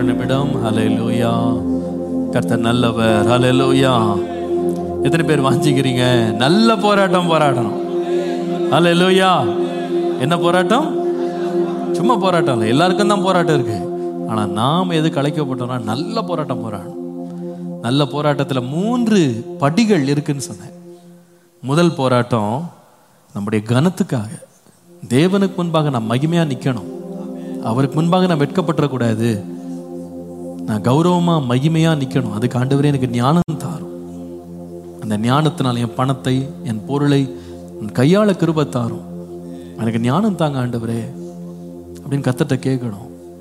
நிமிடம். ஹல்லேலூயா. கர்த்தர் நல்லவர். ஹல்லேலூயா. எத்தனை பேர் வாஞ்சிக்கிறீங்க? நல்ல போராட்டம் போராடணும். ஹல்லேலூயா. என்ன போராட்டம்? சும்மா போராட்டம் இல்லை, எல்லாருக்கும் தான் போராட்டம் இருக்கு. ஆனால் நாம் எதுக்கு அழைக்கப்பட்டோம்னா நல்ல போராட்டம் போராடணும். நல்ல போராட்டத்தில் 3 படிகள் இருக்குன்னு சொன்னேன். முதல் போராட்டம் நம்முடைய கனத்துக்காக. தேவனுக்கு முன்பாக நான் மகிமையாக நிற்கணும். அவருக்கு முன்பாக நான் வெட்கப்பட்டுறக்கூடாது. நான் கௌரவமாக மகிமையாக நிற்கணும். அதுக்கு ஆண்டவரே எனக்கு ஞானம் தாரும். அந்த ஞானத்தினால் என் பணத்தை, என் பொருளை கையாள கிருபை தாரும். எனக்கு ஞானம் தாங்க ஆண்டவரே அப்படின்னு கர்த்தர்ட்ட கேட்கணும்.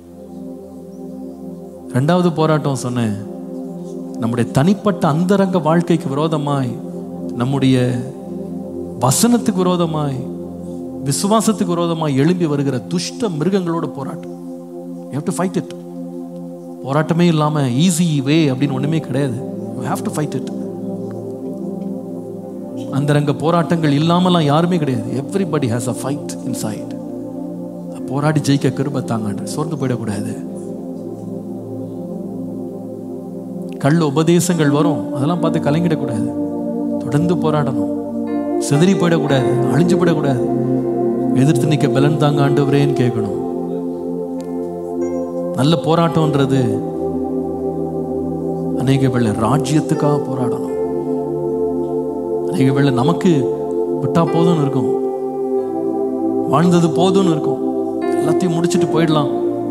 2வது போராட்டம் சொன்னேன், நம்முடைய தனிப்பட்ட அந்தரங்க வாழ்க்கைக்கு விரோதமாய், நம்முடைய வசனத்துக்கு விரோதமாய், விசுவாசத்துக்கு விரோதமாய் எழும்பி வருகிற துஷ்ட மிருகங்களோட போராட்டம். You have to fight it. போராட்டமே இல்லாம ஈஸி வே அப்படின்னு ஒண்ணுமே கிடையாது. You have to fight it. அந்தரங்க போராட்டங்கள் இல்லாமலாம் யாருமே கிடையாது. Everybody has a fight inside. போராடி ஜெயிக்க கிருபை தாங்க. சோர்ந்து போயிடக்கூடாது. கள்ள உபதேசங்கள் வரும், அதெல்லாம் பார்த்து கலங்கிடக்கூடாது. தொடர்ந்து போராடணும். சிதறி போயிடக்கூடாது, அழிஞ்சு போயிடக்கூடாது. எதிர்த்து நிற்க பலன் தாங்க ஆண்டவரேன்னு கேட்கணும். நல்ல போராட்டம்ன்றது அநேக வேளை ராஜ்யத்துக்காக போராடணும். அநேக வேளை நமக்கு விட்டா போதும்னு இருக்கும், வாழ்ந்தது போதும்னு இருக்கும், எல்லாத்தையும் முடிச்சுட்டு போயிடலாம்.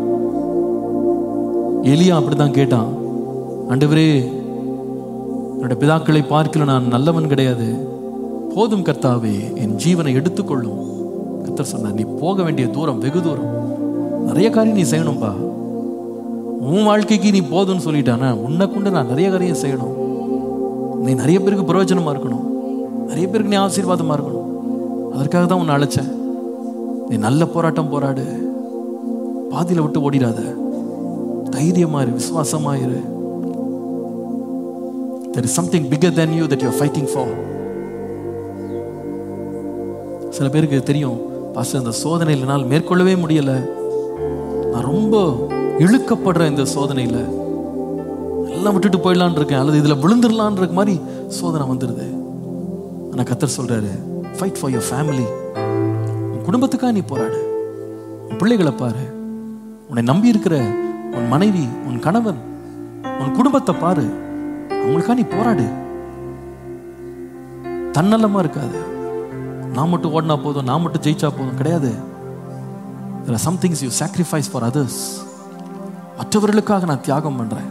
எலியா அப்படிதான் கேட்டான், ஆண்டவரே என்னோட பிதாக்களை பார்க்கல நான் நல்லவன் கிடையாது, போதும் கர்த்தாவே என் ஜீவனை எடுத்துக்கொள்ளும். கர்த்தர் சொன்னார், நீ போக வேண்டிய தூரம் வெகு தூரம், நிறைய காரியம் நீ செய்யணும்பா. உன் வாழ்க்கைக்கு நீ போதும்னு சொல்லிட்டானா உன்னை கொண்டு நான் நிறைய காரியம் செய்யணும். நீ நிறைய பேருக்கு பிரயோஜனமா இருக்கணும், நிறைய பேருக்கு நீ ஆசீர்வாதமா இருக்கணும். அதற்காக தான் உன்னை அழைச்சேன். நீ நல்ல போராட்டம் போராடு, பாதியில விட்டு ஓடிடாத, தைரியமா இரு, விசுவாசமா இரு. There is something bigger than you that you are fighting for. சில பேருக்கு தெரியும், பாஸ்டர் இந்த சோதனையில் என்னால் மேற்கொள்ளவே முடியல, நான் ரொம்ப இழுக்கப்படுறேன் இந்த சோதனையில், எல்லாம் விட்டுட்டு போயிடலான் இருக்கேன், அல்லது இதில் விழுந்துடலான் இருக்க மாதிரி சோதனை வந்துடுது. ஆனால் கர்த்தர் சொல்றாரு, ஃபைட் ஃபார் யுவர் ஃபேமிலி. உன் குடும்பத்துக்காக நீ போராடு, உன் பிள்ளைகளை பாரு, உன்னை நம்பி இருக்கிற உன் மனைவி, உன் கணவன், உன் குடும்பத்தை பாரு, அவங்களுக்காக நீ போராடு. தன்னலமா இருக்காது, நான் மட்டும் ஓடினா போதும், நான் மட்டும் ஜெயிச்சா போதும் கிடையாது. There are some things you sacrifice for others. மற்றவர்களுக்காக நான் தியாகம் பண்றேன்.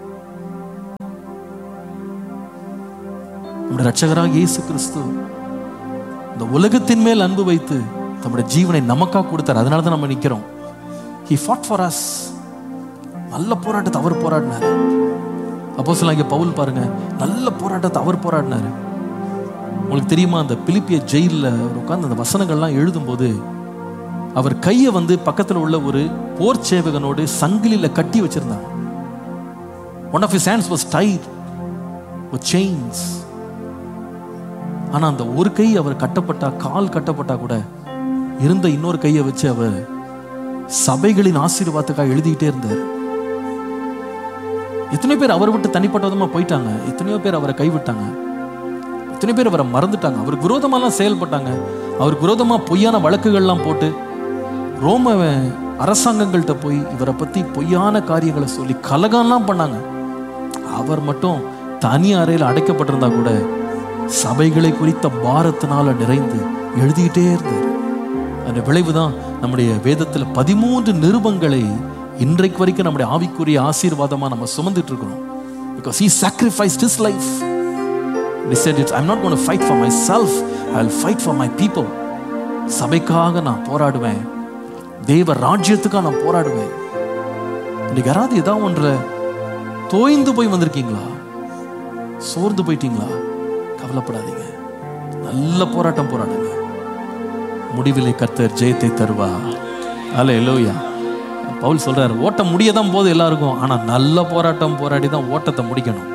நம்முடைய இரட்சகராக இயேசு கிறிஸ்து இந்த உலகத்தின் மேல் அன்பு வைத்து தம்முடைய ஜீவனை நமக்காக கொடுத்தார். அதனால தான் நம்ம நிக்கிறோம். He fought for us. நல்ல போராட்டத்தை அவர் போராடினார். அப்போஸ்தலனாகிய பவுல் பாருங்க, நல்ல போராட்டத்தை அவர் போராடினார். உங்களுக்கு தெரியுமா, அந்த பிலிப்பிய ஜெயிலில் அவர் உட்கார்ந்து அந்த வசனங்கள்லாம் எழுதும்போது அவர் கையை பக்கத்தில் உள்ள ஒரு போர் சேவகனோடு சங்கிலியில கட்டி வச்சிருந்தாங்க. One of his hands was tied with chains. ஆனா அந்த ஒரு கை அவர் கட்டப்பட்டா, கால் கட்டப்பட்டா கூட இருந்த இன்னொரு கையை வச்சு அவர் சபைகளின் ஆசீர்வாதத்துக்காக எழுதிக்கிட்டே இருந்தார். எத்தனையோ பேர் அவரை விட்டு தனிப்பட்ட விதமா போயிட்டாங்க, எத்தனையோ பேர் அவரை கைவிட்டாங்க, எத்தனை பேர் அவரை மறந்துட்டாங்க, அவருக்கு விரோதமாலாம் செயல்பட்டாங்க, அவருக்கு விரோதமா பொய்யான வழக்குகள்லாம் போட்டு ரோம அரசாங்கங்கள்கிட்ட போய் இவரை பத்தி பொய்யான காரியங்களை சொல்லி கலகம்லாம் பண்ணாங்க. அவர் மட்டும் தனி அறையில் அடைக்கப்பட்டிருந்தா கூட சபைகளை குறித்த பாரத்தினால நிறைந்து எழுதிக்கிட்டே இருந்தார். அந்த விளைவுதான் நம்முடைய வேதத்தில் 13 நிருபங்களை இன்றைக்கு வரைக்கும் நம்முடைய ஆவிக்குரிய ஆசீர்வாதமா நம்ம சுமந்துட்டு இருக்கிறோம். Because he sacrificed his life. He said, I'm not going to fight for myself, I'll fight for my people. சபைக்காக நான் போராடுவேன், தேவ ராஜ்யத்துக்காக நான் போராடுவேன். இன்னைக்கு யாராவது ஏதாவது ஒன்றை தோய்ந்து போய் வந்திருக்கீங்களா? சோர்ந்து போயிட்டீங்களா? கவலைப்படாதீங்க, நல்ல போராட்டம் போராடுங்க. முடிவிலே கர்த்தர் ஜெயத்தை தருவார். அல்லேலூயா. பவுல் சொல்றாரு, ஓட்டம் முடியதான் போது எல்லாருக்கும், ஆனா நல்ல போராட்டம் போராடி தான் ஓட்டத்தை முடிக்கணும்.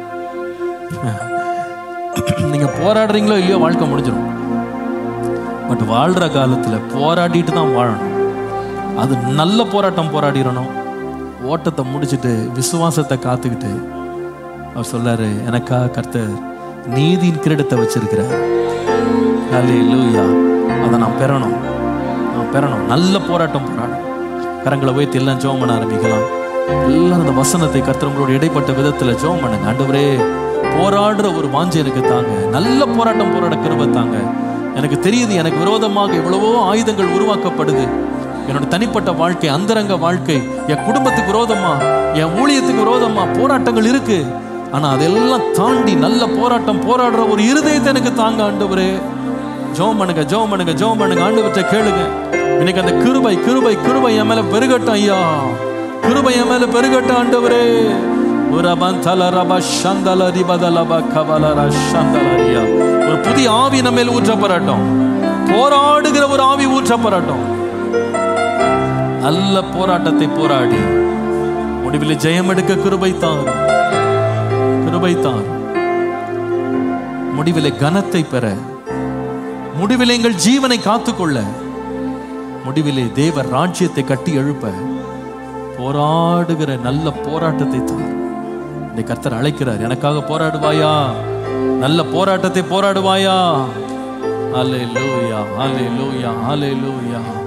நீங்க போராடுறீங்களோ இல்லையோ வாழ்க்கை முடிஞ்சிடும். பட் வாழ்ற காலத்துல போராடிட்டு தான் வாழணும். அது நல்ல போராட்டம் போராடிடணும். ஓட்டத்தை முடிச்சுட்டு விசுவாசத்தை காத்துக்கிட்டு அவர் சொல்றாரு, எனக்கா கர்த்தர் நீதியின் கிரீடத்தை வச்சிருக்கிறார். ஹல்லேலூயா. அதை நான் பெறணும். நல்ல போராட்டம் போராடும். கரங்களை உயர்த்தி எல்லாம் ஜெபம் பண்ண ஆரம்பிக்கலாம். எல்லாரும் அந்த வசனத்தை கர்த்தர் உங்களோட இடைப்பட்ட விதத்துல ஜெபம் பண்ணுங்க. ஆண்டவரே, போராடுற ஒரு வாஞ்சை எனக்கு தாங்க. நல்ல போராட்டம் போராட கிருபை தாங்க. எனக்கு தெரியுது, எனக்கு விரோதமாக எவ்வளவோ ஆயுதங்கள் உருவாக்கப்படுது. என்னோட தனிப்பட்ட வாழ்க்கை, அந்தரங்க வாழ்க்கை, என் குடும்பத்துக்கு விரோதமா, என் ஊழியத்துக்கு விரோதமா போராட்டங்கள் இருக்கு. ஆனா அதெல்லாம் தாண்டி நல்ல போராட்டம் போராடுற ஒரு இருதயத்தை எனக்கு தாங்க ஆண்டவரே. ஜெபம் பண்ணுங்க. ஆண்டவர்கிட்ட கேளுங்க. இன்னைக்கு அந்த கிருபை என் மேல பெருகட்டும் ஐயா. கிருபை என் மேல பெருகட்டும் ஆண்டவரே. ஒரு புதிய ஆவி நம்ம மேல் ஊற்றப்படட்டும். போராடுகிற ஒரு ஆவி ஊற்றப்படட்டும். நல்ல போராட்டத்தை போராடி முடிவில் ஜெயம் எடுக்க கிருபை தாரும். முடிவிலே கனத்தை பெற, முடிவிலே எங்கள் ஜீவனை காத்துக்கொள்ள, முடிவிலே தேவ ராஜ்யத்தை கட்டி எழுப்ப போராடுகிற நல்ல போராட்டத்தை தான் இந்த கர்த்தர் அழைக்கிறார். எனக்காக போராடுவாயா? நல்ல போராட்டத்தை போராடுவாயா? ஹல்லேலூயா, ஹல்லேலூயா, ஹல்லேலூயா.